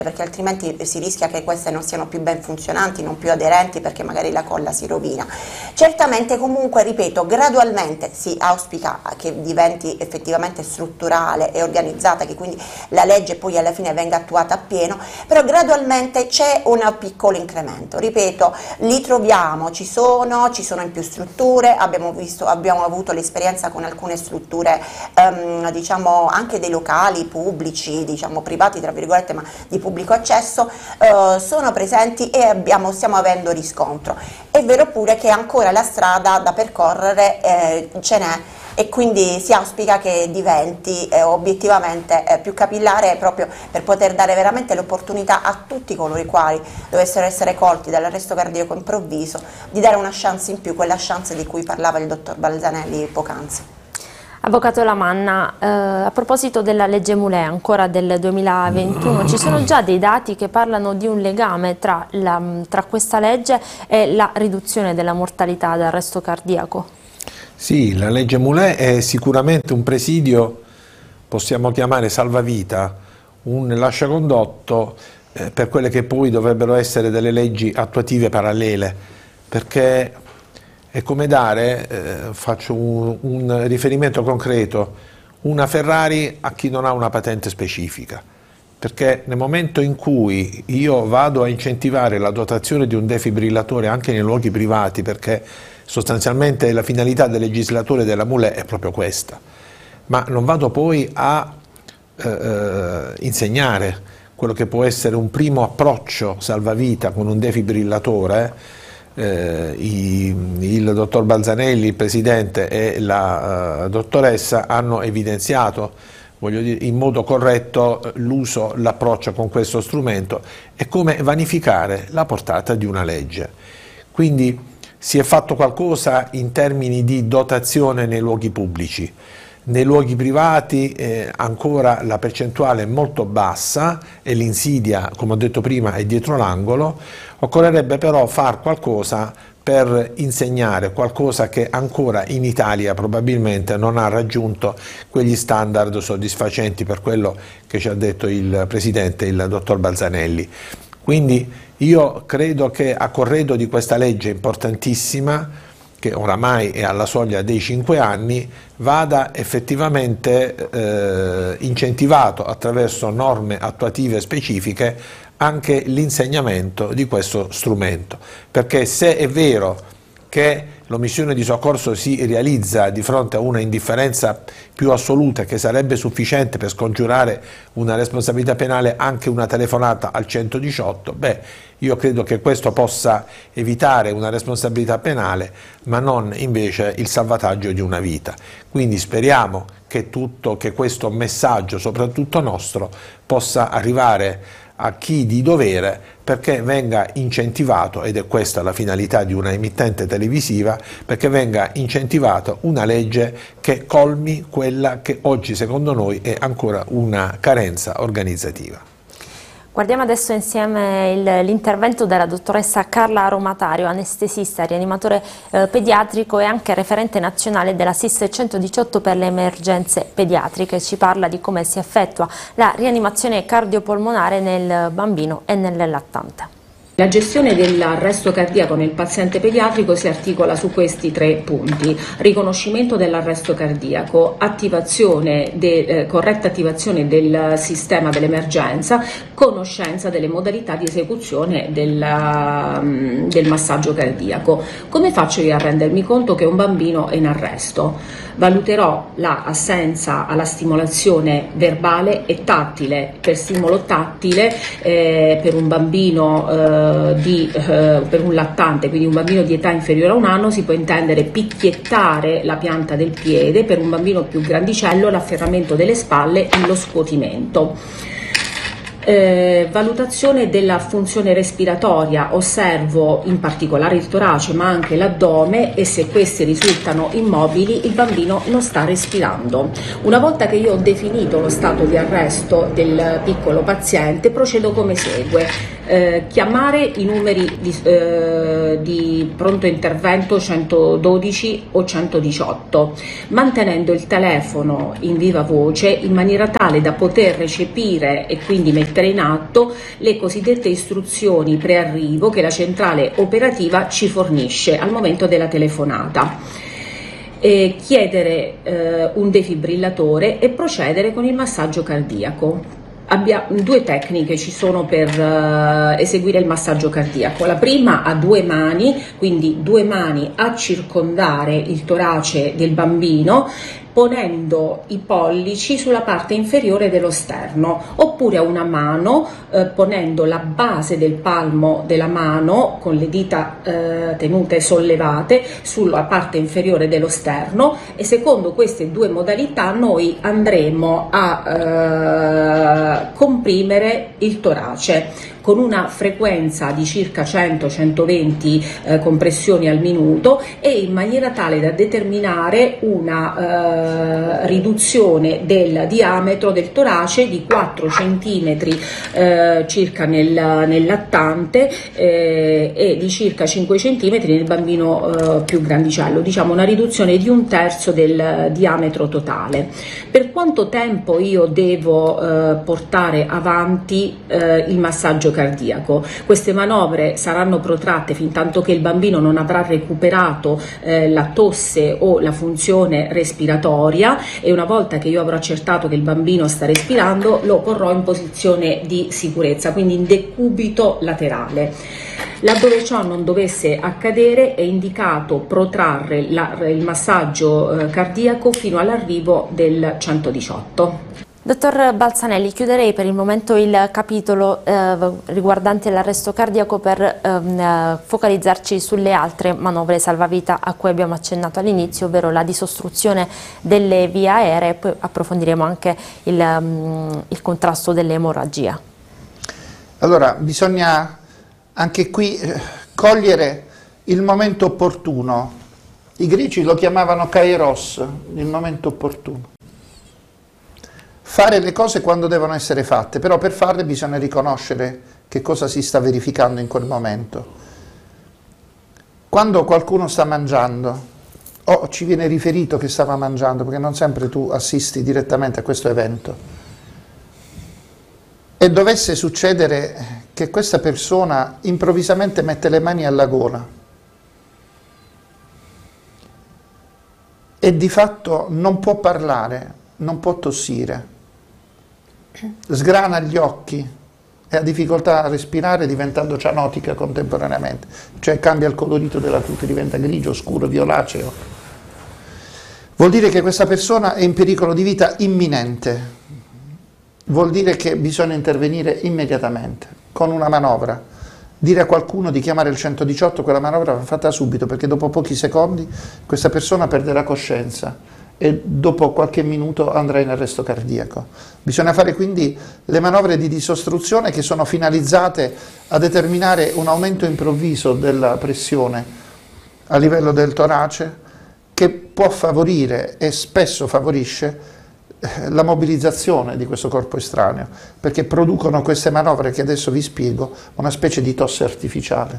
perché altrimenti si rischia che queste non siano più ben funzionanti, non più aderenti, perché magari la colla si rovina. Certamente comunque, ripeto, gradualmente si auspica che diventi effettivamente strutturale e organizzata, che quindi la legge poi alla fine venga attuata appieno, però gradualmente c'è un piccolo incremento, ripeto, li troviamo, ci sono in più strutture, abbiamo avuto l'esperienza con alcune strutture diciamo anche dei locali pubblici, diciamo privati tra virgolette, ma di pubblico accesso, sono presenti e stiamo avendo riscontro. È vero pure che ancora la strada da percorrere ce n'è, e quindi si auspica che diventi obiettivamente più capillare, proprio per poter dare veramente l'opportunità a tutti coloro i quali dovessero essere colti dall'arresto cardiaco improvviso di dare una chance in più, quella chance di cui parlava il dottor Balzanelli poc'anzi. Avvocato Lamanna, a proposito della legge Mulè ancora del 2021, ci sono già dei dati che parlano di un legame tra questa legge e la riduzione della mortalità da arresto cardiaco? Sì, la legge Mulè è sicuramente un presidio, possiamo chiamare salvavita, un lasciacondotto per quelle che poi dovrebbero essere delle leggi attuative parallele, perché è come dare, faccio un riferimento concreto, una Ferrari a chi non ha una patente specifica, perché nel momento in cui io vado a incentivare la dotazione di un defibrillatore anche nei luoghi privati, perché sostanzialmente la finalità del legislatore della Mulè è proprio questa, ma non vado poi a insegnare quello che può essere un primo approccio salvavita con un defibrillatore. Il dottor Balzanelli, il presidente, e la dottoressa hanno evidenziato, voglio dire, in modo corretto l'uso, l'approccio con questo strumento e come vanificare la portata di una legge. Quindi si è fatto qualcosa in termini di dotazione nei luoghi pubblici. Nei luoghi privati ancora la percentuale è molto bassa e l'insidia, come ho detto prima, è dietro l'angolo. Occorrerebbe però fare qualcosa per insegnare qualcosa che ancora in Italia probabilmente non ha raggiunto quegli standard soddisfacenti, per quello che ci ha detto il Presidente, il dottor Balzanelli. Quindi io credo che a corredo di questa legge importantissima, che oramai è alla soglia dei 5 anni, vada effettivamente incentivato attraverso norme attuative specifiche anche l'insegnamento di questo strumento, perché se è vero che l'omissione di soccorso si realizza di fronte a una indifferenza più assoluta, che sarebbe sufficiente per scongiurare una responsabilità penale anche una telefonata al 118, io credo che questo possa evitare una responsabilità penale, ma non invece il salvataggio di una vita. Quindi speriamo che questo messaggio, soprattutto nostro, possa arrivare a chi di dovere, perché venga incentivato, ed è questa la finalità di una emittente televisiva, perché venga incentivata una legge che colmi quella che oggi secondo noi è ancora una carenza organizzativa. Guardiamo adesso insieme l'intervento della dottoressa Carla Romatario, anestesista, rianimatore pediatrico e anche referente nazionale della SIS 118 per le emergenze pediatriche. Ci parla di come si effettua la rianimazione cardiopolmonare nel bambino e nel lattante. La gestione dell'arresto cardiaco nel paziente pediatrico si articola su questi 3 punti: riconoscimento dell'arresto cardiaco, corretta attivazione del sistema dell'emergenza, conoscenza delle modalità di esecuzione del massaggio cardiaco. Come faccio io a rendermi conto che un bambino è in arresto? Valuterò l'assenza alla stimolazione verbale e tattile. Per stimolo tattile per un bambino per un lattante, quindi un bambino di età inferiore a 1 anno, si può intendere picchiettare la pianta del piede; per un bambino più grandicello l'afferramento delle spalle e lo scuotimento. Valutazione della funzione respiratoria: osservo in particolare il torace ma anche l'addome, e se questi risultano immobili il bambino non sta respirando. Una volta che io ho definito lo stato di arresto del piccolo paziente, procedo come segue: chiamare i numeri di pronto intervento 112 o 118, mantenendo il telefono in viva voce in maniera tale da poter recepire e quindi mettere mettere in atto le cosiddette istruzioni prearrivo che la centrale operativa ci fornisce al momento della telefonata. Chiedere un defibrillatore e procedere con il massaggio cardiaco. Due tecniche ci sono per eseguire il massaggio cardiaco. La prima a 2 mani, quindi 2 mani a circondare il torace del bambino, ponendo i pollici sulla parte inferiore dello sterno, oppure a una mano ponendo la base del palmo della mano con le dita tenute sollevate sulla parte inferiore dello sterno, e secondo queste 2 modalità noi andremo a comprimere il torace con una frequenza di circa 100-120 compressioni al minuto, e in maniera tale da determinare una riduzione del diametro del torace di 4 cm circa nel lattante e di circa 5 cm nel bambino più grandicello, diciamo una riduzione di 1/3 del diametro totale. Per quanto tempo io devo portare avanti il massaggio cardiaco? Queste manovre saranno protratte fin tanto che il bambino non avrà recuperato la tosse o la funzione respiratoria, e una volta che io avrò accertato che il bambino sta respirando lo porrò in posizione di sicurezza, quindi in decubito laterale. Laddove ciò non dovesse accadere è indicato protrarre il massaggio cardiaco fino all'arrivo del 118. Dottor Balzanelli, chiuderei per il momento il capitolo riguardante l'arresto cardiaco per focalizzarci sulle altre manovre salvavita a cui abbiamo accennato all'inizio, ovvero la disostruzione delle vie aeree, e poi approfondiremo anche il contrasto dell'emorragia. Allora, bisogna anche qui cogliere il momento opportuno. I greci lo chiamavano kairos, il momento opportuno. Fare le cose quando devono essere fatte, però per farle bisogna riconoscere che cosa si sta verificando in quel momento. Quando qualcuno sta mangiando, o ci viene riferito che stava mangiando, perché non sempre tu assisti direttamente a questo evento, e dovesse succedere che questa persona improvvisamente mette le mani alla gola e di fatto non può parlare, non può tossire, sgrana gli occhi e ha difficoltà a respirare diventando cianotica contemporaneamente, cioè cambia il colorito della cute, diventa grigio, scuro, violaceo. Vuol dire che questa persona è in pericolo di vita imminente, vuol dire che bisogna intervenire immediatamente con una manovra. Dire a qualcuno di chiamare il 118, quella manovra va fatta subito, perché dopo pochi secondi questa persona perderà coscienza e dopo qualche minuto andrà in arresto cardiaco. Bisogna fare quindi le manovre di disostruzione che sono finalizzate a determinare un aumento improvviso della pressione a livello del torace, che può favorire e spesso favorisce la mobilizzazione di questo corpo estraneo, perché producono queste manovre che adesso vi spiego una specie di tosse artificiale.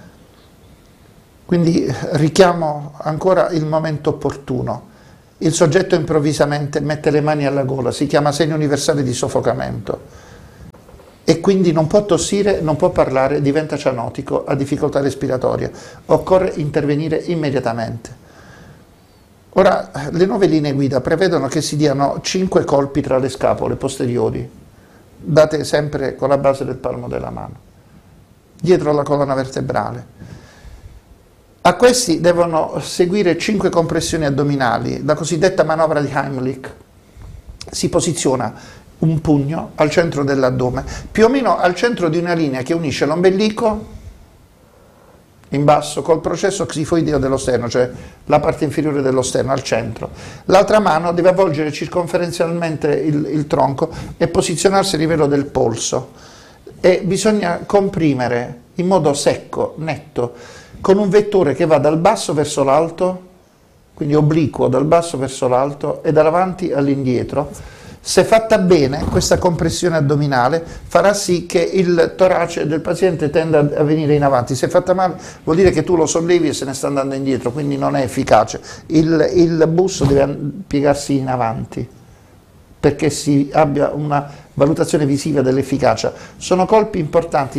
Quindi richiamo ancora il momento opportuno. Il soggetto improvvisamente mette le mani alla gola, si chiama segno universale di soffocamento, e quindi non può tossire, non può parlare, diventa cianotico, ha difficoltà respiratoria. Occorre intervenire immediatamente. Ora, le nuove linee guida prevedono che si diano 5 colpi tra le scapole posteriori, date sempre con la base del palmo della mano, dietro la colonna vertebrale. A questi devono seguire 5 compressioni addominali, la cosiddetta manovra di Heimlich. Si posiziona un pugno al centro dell'addome, più o meno al centro di una linea che unisce l'ombelico in basso col processo xifoideo dello sterno, cioè la parte inferiore dello sterno al centro. L'altra mano deve avvolgere circonferenzialmente il tronco e posizionarsi a livello del polso, e bisogna comprimere in modo secco, netto, con un vettore che va dal basso verso l'alto, quindi obliquo dal basso verso l'alto e dall'avanti all'indietro. Se fatta bene, questa compressione addominale farà sì che il torace del paziente tenda a venire in avanti. Se fatta male, vuol dire che tu lo sollevi e se ne sta andando indietro, quindi non è efficace. Il busto deve piegarsi in avanti perché si abbia una valutazione visiva dell'efficacia, sono colpi importanti.